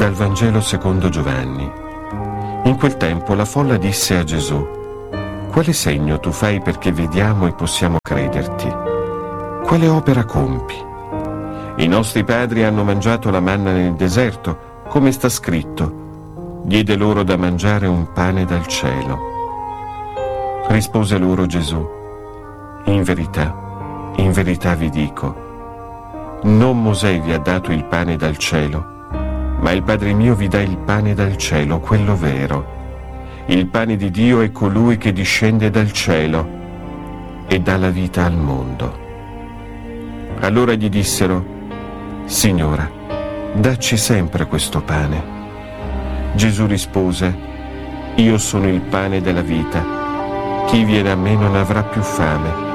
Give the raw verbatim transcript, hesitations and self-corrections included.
Dal Vangelo secondo Giovanni. In quel tempo la folla disse a Gesù: «Quale segno tu fai perché vediamo e possiamo crederti? Quale opera compi? I nostri padri hanno mangiato la manna nel deserto, come sta scritto: diede loro da mangiare un pane dal cielo». Rispose loro Gesù: «In verità, in verità vi dico, non Mosè vi ha dato il pane dal cielo, ma il Padre mio vi dà il pane dal cielo, quello vero. Il pane di Dio è colui che discende dal cielo e dà la vita al mondo». Allora gli dissero: «Signora, dacci sempre questo pane». Gesù rispose: «Io sono il pane della vita. Chi viene a me non avrà più fame,